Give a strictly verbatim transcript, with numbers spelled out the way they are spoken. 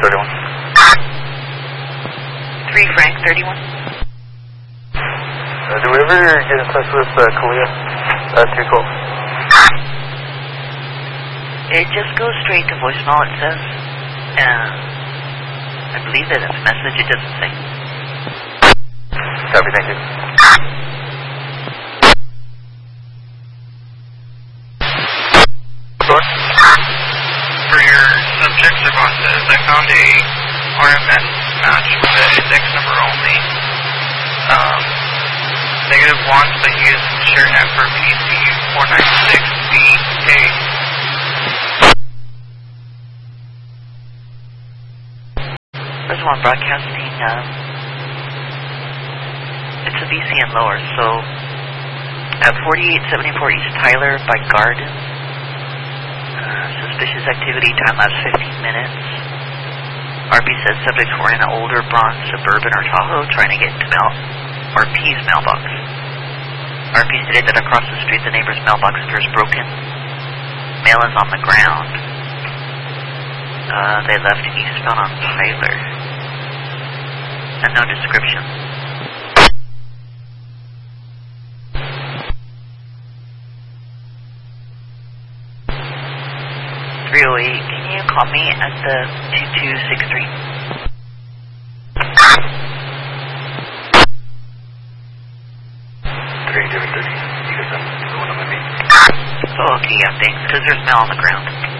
thirty-one. three Frank thirty-one. Uh, do we ever get in touch with uh, Kalia at two twelve? It just goes straight to voicemail, it says. Uh, I believe that it's a message, it doesn't say. Copy, thank you. For your subject responses, I found a R M S match with an index number only. Um, negative one, but he is sharing that for P C four nine six B K. There's one broadcasting, um, it's a V C N lower, so at forty-eight seventy-four East Tyler by Garden, uh, suspicious activity, time lapse fifteen minutes. R P says subjects were in an older bronze Suburban or Tahoe trying to get into mail, R P's mailbox. R P stated that across the street the neighbor's mailbox appears broken. Mail is on the ground. Uh, they left eastbound on Tyler. And no description. three oh eight, can you call me at the two two six three? three, David thirty. You guys have the one on my meet. Oh, okay, yeah, thanks, because there's mail on the ground.